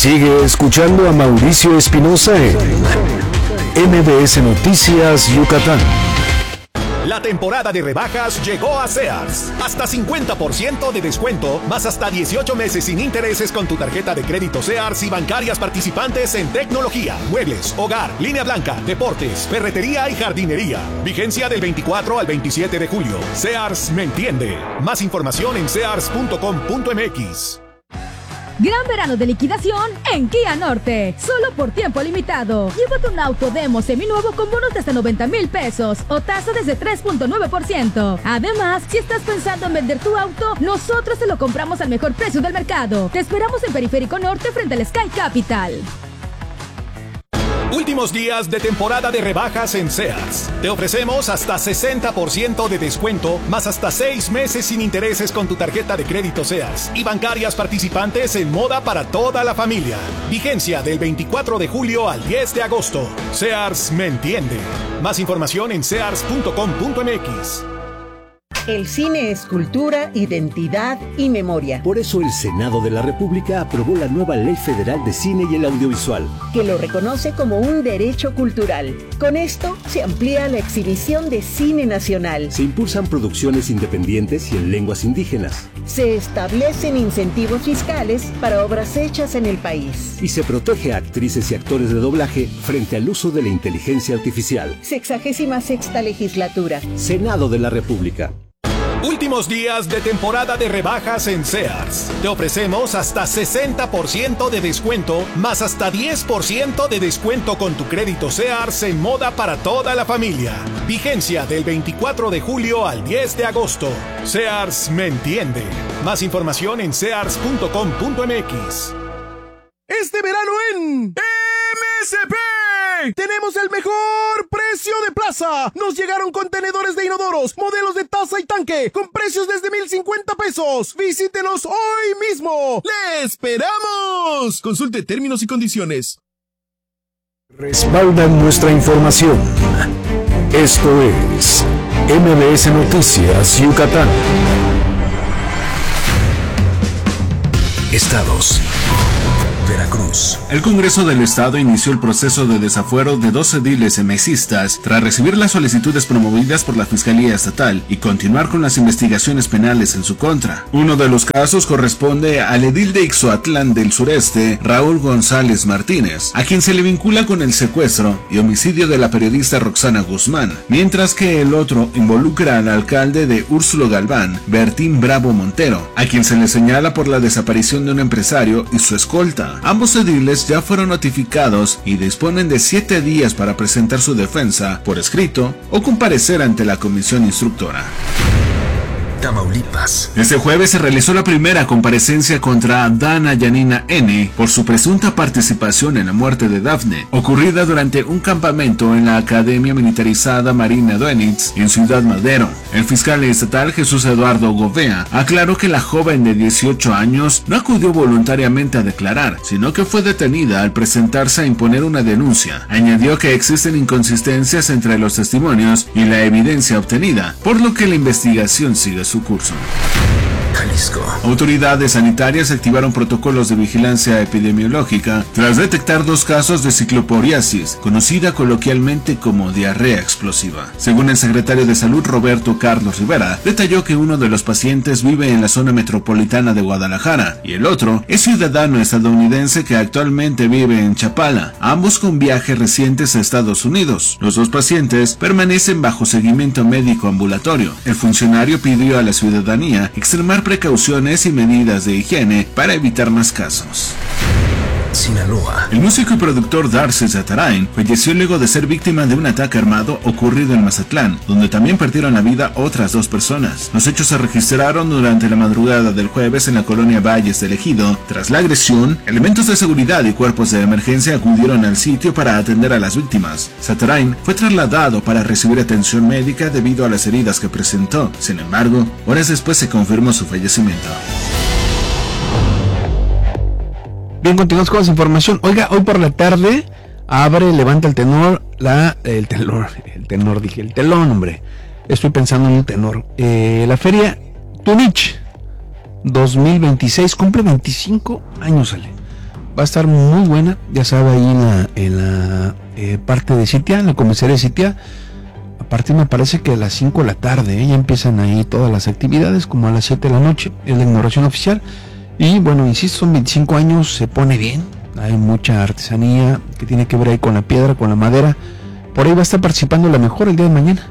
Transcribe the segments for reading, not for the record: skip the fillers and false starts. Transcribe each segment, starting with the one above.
Sigue escuchando a Mauricio Espinosa en MBS Noticias Yucatán. La temporada de rebajas llegó a Sears. Hasta 50% de descuento, más hasta 18 meses sin intereses con tu tarjeta de crédito Sears y bancarias participantes en tecnología, muebles, hogar, línea blanca, deportes, ferretería y jardinería. Vigencia del 24 al 27 de julio. Sears me entiende. Más información en sears.com.mx. Gran verano de liquidación en Kia Norte. Solo por tiempo limitado. Llévate un auto demo seminuevo con bonos de hasta 90,000 pesos o tasa desde 3.9%. Además, si estás pensando en vender tu auto, nosotros te lo compramos al mejor precio del mercado. Te esperamos en Periférico Norte frente al Sky Capital. Últimos días de temporada de rebajas en Sears. Te ofrecemos hasta 60% de descuento, más hasta 6 meses sin intereses con tu tarjeta de crédito Sears y bancarias participantes en moda para toda la familia. Vigencia del 24 de julio al 10 de agosto. Sears me entiende. Más información en sears.com.mx. El cine es cultura, identidad y memoria. Por eso el Senado de la República aprobó la nueva Ley Federal de Cine y el Audiovisual, que lo reconoce como un derecho cultural. Con esto se amplía la exhibición de cine nacional. Se impulsan producciones independientes y en lenguas indígenas. Se establecen incentivos fiscales para obras hechas en el país. Y se protege a actrices y actores de doblaje frente al uso de la inteligencia artificial. 66ª legislatura. Senado de la República. Últimos días de temporada de rebajas en Sears. Te ofrecemos hasta 60% de descuento, más hasta 10% de descuento con tu crédito Sears en moda para toda la familia. Vigencia del 24 de julio al 10 de agosto. Sears me entiende. Más información en sears.com.mx. Este verano en MSP tenemos el mejor precio de plaza. Nos llegaron contenedores de inodoros, modelos de taza y tanque, con precios desde 1,050 pesos. Visítenos hoy mismo. ¡Le esperamos! Consulte términos y condiciones. Respaldan nuestra información. Esto es MBS Noticias Yucatán. Estados. Veracruz. El Congreso del Estado inició el proceso de desafuero de 2 ediles emesistas tras recibir las solicitudes promovidas por la Fiscalía Estatal y continuar con las investigaciones penales en su contra. Uno de los casos corresponde al edil de Ixoatlán del Sureste, Raúl González Martínez, a quien se le vincula con el secuestro y homicidio de la periodista Roxana Guzmán, mientras que el otro involucra al alcalde de Úrsulo Galván, Bertín Bravo Montero, a quien se le señala por la desaparición de un empresario y su escolta. Ambos ediles ya fueron notificados y disponen de 7 días para presentar su defensa por escrito o comparecer ante la comisión instructora. Tamaulipas. Este jueves se realizó la primera comparecencia contra Dana Yanina N. por su presunta participación en la muerte de Dafne, ocurrida durante un campamento en la Academia Militarizada Marina Duenitz en Ciudad Madero. El fiscal estatal Jesús Eduardo Govea aclaró que la joven de 18 años no acudió voluntariamente a declarar, sino que fue detenida al presentarse a imponer una denuncia. Añadió que existen inconsistencias entre los testimonios y la evidencia obtenida, por lo que la investigación sigue su curso. Jalisco. Autoridades sanitarias activaron protocolos de vigilancia epidemiológica tras detectar 2 casos de cicloporiasis, conocida coloquialmente como diarrea explosiva. Según el secretario de Salud Roberto Carlos Rivera, detalló que uno de los pacientes vive en la zona metropolitana de Guadalajara y el otro es ciudadano estadounidense que actualmente vive en Chapala, ambos con viajes recientes a Estados Unidos. Los 2 pacientes permanecen bajo seguimiento médico ambulatorio. El funcionario pidió a la ciudadanía extremar precauciones y medidas de higiene para evitar más casos. Sinaloa. El músico y productor Darcy Zatarain falleció luego de ser víctima de un ataque armado ocurrido en Mazatlán, donde también perdieron la vida otras 2 personas. Los hechos se registraron durante la madrugada del jueves en la colonia Valles del Ejido. Tras la agresión, elementos de seguridad y cuerpos de emergencia acudieron al sitio para atender a las víctimas. Zatarain fue trasladado para recibir atención médica debido a las heridas que presentó. Sin embargo, horas después se confirmó su fallecimiento. Bien, continuamos con más información. Oiga, hoy por la tarde levanta el telón, hombre. Estoy pensando en un tenor. La feria Tunich 2026 cumple 25 años, Ale. va a estar muy buena, ya sabe, ahí en la parte de Sitia, en la comisaría de Sitia. A partir, me parece que a las 5 de la tarde, ya empiezan ahí todas las actividades, como a las 7 de la noche, es la inauguración oficial. Y bueno, insisto, son 25 años, se pone bien, hay mucha artesanía que tiene que ver ahí con la piedra, con la madera. Por ahí va a estar participando la mejor el día de mañana,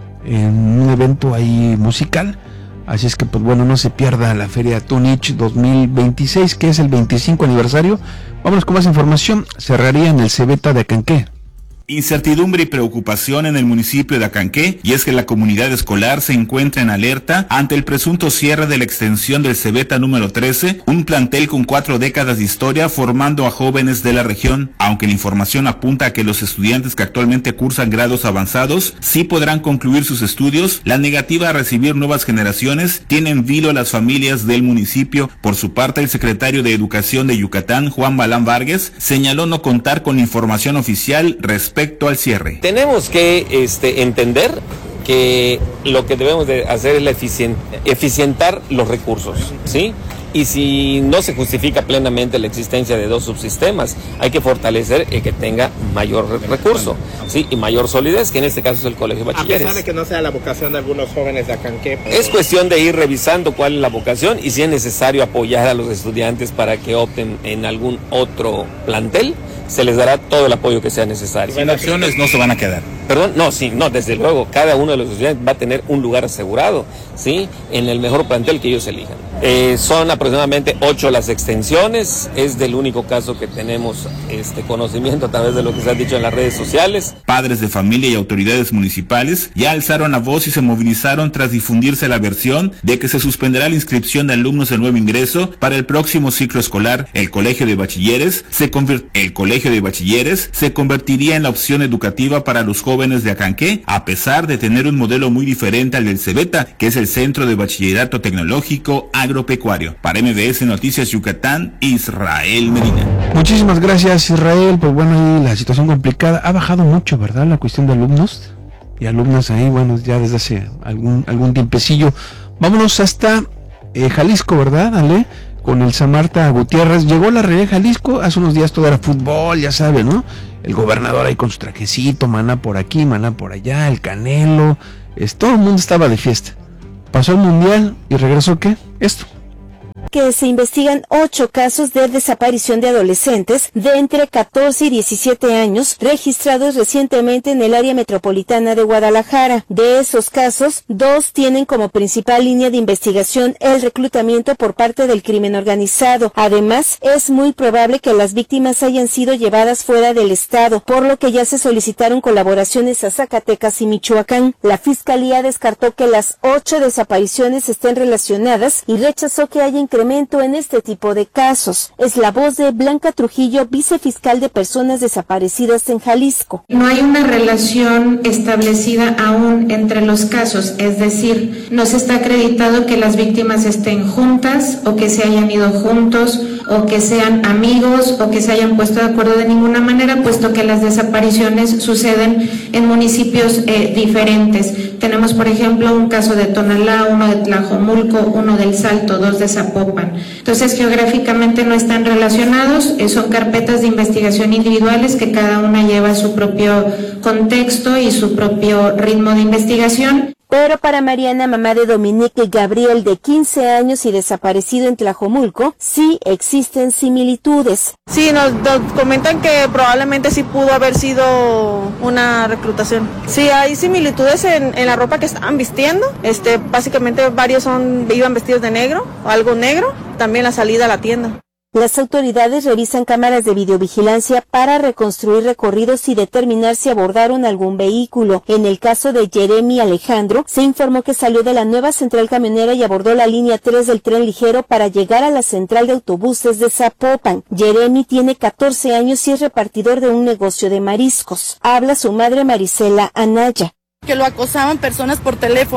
en un evento ahí musical. Así es que, pues bueno, no se pierda la Feria Tunich 2026, que es el 25 aniversario. Vámonos con más información. Cerraría en el Cebeta de Acanqué. Incertidumbre y preocupación en el municipio de Acanqué, y es que la comunidad escolar se encuentra en alerta ante el presunto cierre de la extensión del Cebeta número 13, un plantel con 4 décadas de historia formando a jóvenes de la región. Aunque la información apunta a que los estudiantes que actualmente cursan grados avanzados sí podrán concluir sus estudios, la negativa a recibir nuevas generaciones tiene en vilo a las familias del municipio. Por su parte, el secretario de Educación de Yucatán, Juan Balán Vargas, señaló no contar con información oficial respecto al cierre. Tenemos que entender que lo que debemos de hacer es eficientar los recursos, ¿sí? Y si no se justifica plenamente la existencia de 2 subsistemas, hay que fortalecer el que tenga mayor recurso, ¿sí? Y mayor solidez, que en este caso es el Colegio de Bachilleres. A pesar de que no sea la vocación de algunos jóvenes de Acanqué. Es cuestión de ir revisando cuál es la vocación y si es necesario apoyar a los estudiantes para que opten en algún otro plantel, se les dará todo el apoyo que sea necesario. Las opciones no se van a quedar. Perdón, no, desde luego, cada uno de los estudiantes va a tener un lugar asegurado, ¿sí? En el mejor plantel que ellos elijan. Son aproximadamente 8 las extensiones, es del único caso que tenemos conocimiento a través de lo que se ha dicho en las redes sociales. Padres de familia y autoridades municipales ya alzaron la voz y se movilizaron tras difundirse la versión de que se suspenderá la inscripción de alumnos de nuevo ingreso para el próximo ciclo escolar. El Colegio de Bachilleres se convertiría en la opción educativa para los jóvenes de Acanqué, a pesar de tener un modelo muy diferente al del Cebeta, que es el Centro de Bachillerato Tecnológico Agropecuario. Para MBS Noticias Yucatán, Israel Medina. Muchísimas gracias, Israel. Pues bueno, ahí la situación complicada ha bajado mucho, ¿verdad? La cuestión de alumnos y alumnas ahí, bueno, ya desde hace algún tiempecillo. Vámonos hasta Jalisco, ¿verdad, Ale? Con el Samarta Gutiérrez. Llegó la realidad de Jalisco, hace unos días todo era fútbol, ya sabe, ¿no? El gobernador ahí con su trajecito, maná por aquí, maná por allá, el Canelo, todo el mundo estaba de fiesta. Pasó el mundial y regresó, ¿qué? Esto. Que se investigan 8 casos de desaparición de adolescentes de entre 14 y 17 años registrados recientemente en el área metropolitana de Guadalajara. De esos casos, 2 tienen como principal línea de investigación el reclutamiento por parte del crimen organizado. Además, es muy probable que las víctimas hayan sido llevadas fuera del estado, por lo que ya se solicitaron colaboraciones a Zacatecas y Michoacán. La Fiscalía descartó que las 8 desapariciones estén relacionadas y rechazó que haya incremento en este tipo de casos. Es la voz de Blanca Trujillo, vicefiscal de personas desaparecidas en Jalisco. No hay una relación establecida aún entre los casos, es decir, no se está acreditado que las víctimas estén juntas o que se hayan ido juntos o que sean amigos o que se hayan puesto de acuerdo de ninguna manera, puesto que las desapariciones suceden en municipios diferentes. Tenemos, por ejemplo, un caso de Tonalá, uno de Tlajomulco, uno del Salto, 2 de Zapopan. Entonces, geográficamente no están relacionados, son carpetas de investigación individuales que cada una lleva su propio contexto y su propio ritmo de investigación. Pero para Mariana, mamá de Dominique Gabriel, de 15 años y desaparecido en Tlajomulco, sí existen similitudes. Sí, nos comentan que probablemente sí pudo haber sido una reclutación. Sí, hay similitudes en la ropa que estaban vistiendo. Básicamente varios iban vestidos de negro o algo negro. También la salida a la tienda. Las autoridades revisan cámaras de videovigilancia para reconstruir recorridos y determinar si abordaron algún vehículo. En el caso de Jeremy Alejandro, se informó que salió de la nueva central camionera y abordó la línea 3 del tren ligero para llegar a la central de autobuses de Zapopan. Jeremy tiene 14 años y es repartidor de un negocio de mariscos. Habla su madre Marisela Anaya. Que lo acosaban personas por teléfono,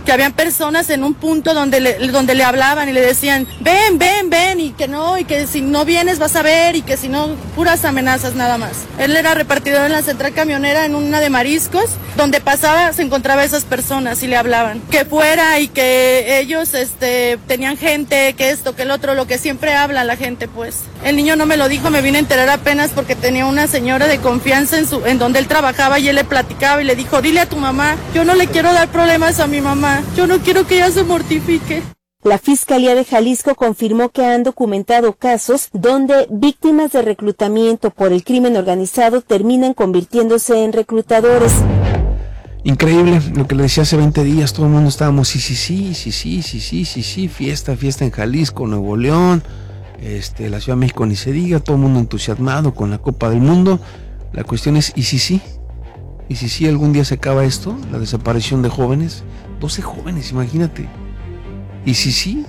que habían personas en un punto donde le hablaban y le decían, ven, y que no, y que si no vienes vas a ver, y que si no, puras amenazas nada más. Él era repartidor en la central camionera en una de mariscos, donde pasaba, se encontraba a esas personas y le hablaban, que fuera y que ellos tenían gente, que esto, que el otro, lo que siempre habla la gente, pues. El niño no me lo dijo, me vine a enterar apenas porque tenía una señora de confianza en donde él trabajaba, y él le platicaba y le dijo, dile a tu mamá, yo no le quiero dar problemas a mi mamá, yo no quiero que ella se mortifique. La Fiscalía de Jalisco confirmó que han documentado casos donde víctimas de reclutamiento por el crimen organizado terminan convirtiéndose en reclutadores. Increíble lo que le decía hace 20 días, todo el mundo estábamos sí, fiesta en Jalisco, Nuevo León, la Ciudad de México ni se diga, todo el mundo entusiasmado con la Copa del Mundo. La cuestión es, ¿y si sí algún día se acaba esto? La desaparición de jóvenes, 12 jóvenes, imagínate. ¿Y si sí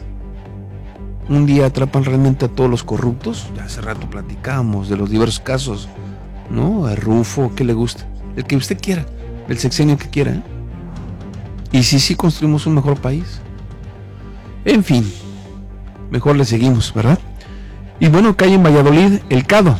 un día atrapan realmente a todos los corruptos? Ya hace rato platicábamos de los diversos casos, ¿no? A Rufo, que le gusta, el que usted quiera, el sexenio que quiera, ¿eh? ¿Y si sí construimos un mejor país? En fin, mejor le seguimos, ¿verdad? Y bueno, cae en Valladolid el CADO.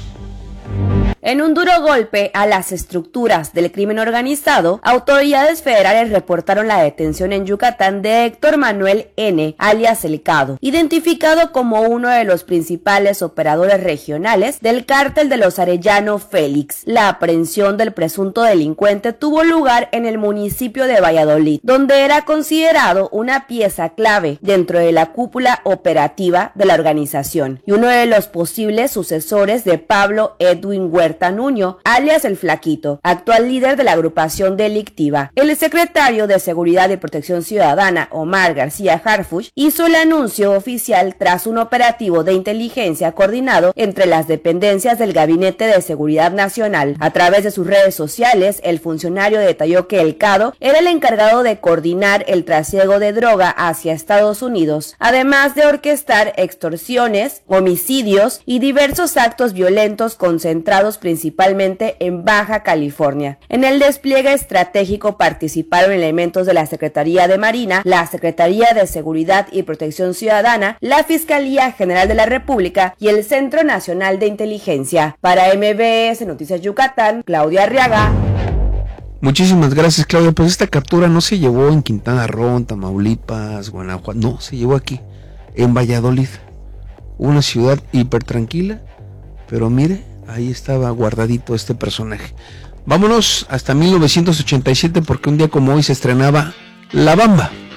En un duro golpe a las estructuras del crimen organizado, autoridades federales reportaron la detención en Yucatán de Héctor Manuel N., alias El Cado, identificado como uno de los principales operadores regionales del cártel de los Arellano Félix. La aprehensión del presunto delincuente tuvo lugar en el municipio de Valladolid, donde era considerado una pieza clave dentro de la cúpula operativa de la organización y uno de los posibles sucesores de Pablo Edwin Huerta Nuño, alias El Flaquito, actual líder de la agrupación delictiva. El secretario de Seguridad y Protección Ciudadana, Omar García Harfuch, hizo el anuncio oficial tras un operativo de inteligencia coordinado entre las dependencias del Gabinete de Seguridad Nacional. A través de sus redes sociales, el funcionario detalló que El Cado era el encargado de coordinar el trasiego de droga hacia Estados Unidos, además de orquestar extorsiones, homicidios y diversos actos violentos concentrados principalmente en Baja California. En el despliegue estratégico participaron elementos de la Secretaría de Marina, la Secretaría de Seguridad y Protección Ciudadana, la Fiscalía General de la República y el Centro Nacional de Inteligencia. Para MBS Noticias Yucatán, Claudia Arriaga. Muchísimas gracias, Claudia. Pues esta captura no se llevó en Quintana Roo, en Tamaulipas, Guanajuato, no, se llevó aquí, en Valladolid, una ciudad hiper tranquila, pero mire, ahí estaba guardadito este personaje. Vámonos hasta 1987 porque un día como hoy se estrenaba La Bamba.